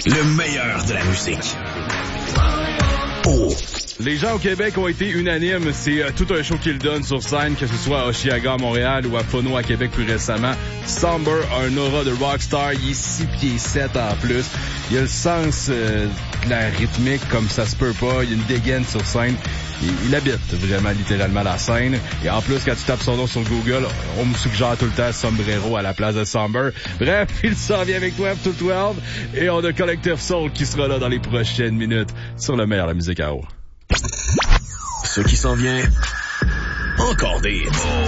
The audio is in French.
Le meilleur de la musique. Oh. Les gens au Québec ont été unanimes. C'est tout un show qu'ils donnent sur scène, que ce soit à Oshiaga à Montréal ou à Phono à Québec plus récemment. Somber a un aura de rockstar. Il est 6 pieds 7 en plus. Il a le sens de la rythmique comme ça se peut pas. Il y a une dégaine sur scène. Il habite vraiment littéralement la scène. Et en plus, quand tu tapes son nom sur Google, on me suggère tout le temps Sombrero à la place de Somber. Bref, il s'en vient avec 12 to 12. Et on a Collective Soul qui sera là dans les prochaines minutes sur le meilleur de la musique à eau. Ce qui s'en vient, encore des hits.